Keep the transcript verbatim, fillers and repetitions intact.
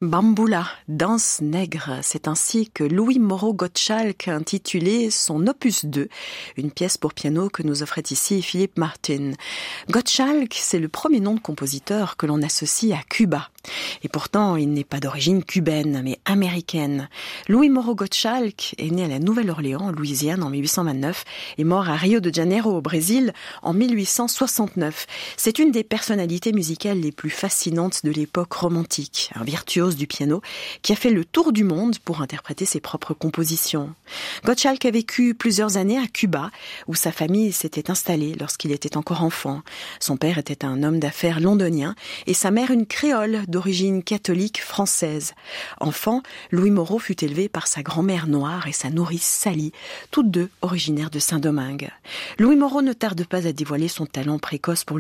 Bamboula, danse nègre, c'est ainsi que Louis Moreau Gottschalk a intitulé son opus deux, une pièce pour piano que nous offrait ici Philippe Martin. Gottschalk, c'est le premier nom de compositeur que l'on associe à Cuba. Et pourtant, il n'est pas d'origine cubaine, mais américaine. Louis Moreau Gottschalk est né à la Nouvelle-Orléans, en Louisiane, en mille huit cent vingt-neuf, et mort à Rio de Janeiro, au Brésil, en mille huit cent soixante-neuf. C'est une des personnalités musicales les plus fascinantes de l'époque romantique, un virtuose du piano qui a fait le tour du monde pour interpréter ses propres compositions. Gottschalk a vécu plusieurs années à Cuba, où sa famille s'était installée lorsqu'il était encore enfant. Son père était un homme d'affaires londonien et sa mère une créole d'origine catholique française. Enfant, Louis Moreau fut élevé par sa grand-mère noire et sa nourrice Sally, toutes deux originaires de Saint-Domingue. Louis Moreau ne tarde pas à dévoiler son talent précoce pour